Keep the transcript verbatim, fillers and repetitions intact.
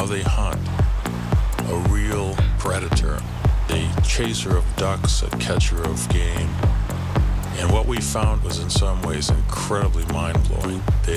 how they hunt. A real predator, a chaser of ducks, a catcher of game. And what we found was in some ways incredibly mind-blowing. They